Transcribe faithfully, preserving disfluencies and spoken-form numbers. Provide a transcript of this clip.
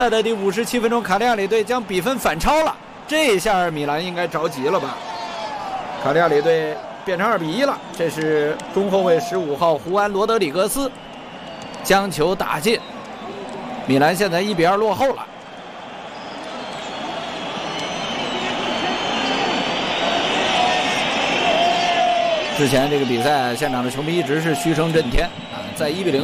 的第五十七分钟，卡利亚里队将比分反超了。这下米兰应该着急了吧？卡利亚里队变成二比一了。这是中后卫十五号胡安·罗德里格斯将球打进，米兰现在一比二落后了。之前这个比赛现场的球迷一直是嘘声震天啊，在一比零。